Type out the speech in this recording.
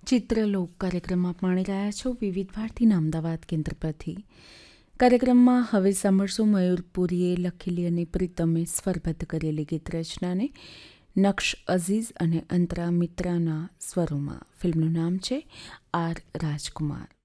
ચિત્રલોક કાર્યક્રમમાં માણી રહ્યા છો વિવિધ ભારતીના અમદાવાદ કેન્દ્ર પરથી. કાર્યક્રમમાં હવે સાંભળશો મયુર પુરીએ લખેલી અને પ્રીતમે સ્વરબદ્ધ કરેલી ગીત રચનાને નક્શ અઝીઝ અને અંતરા મિત્રાના સ્વરોમાં. ફિલ્મનું નામ છે આર રાજકુમાર.